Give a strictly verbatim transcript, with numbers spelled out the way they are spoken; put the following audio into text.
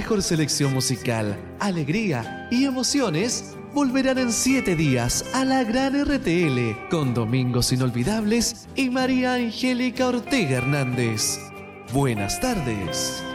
mejor selección musical, alegría y emociones volverán en siete días a la Gran R T L con Domingos Inolvidables y María Angélica Ortega Hernández. Buenas tardes.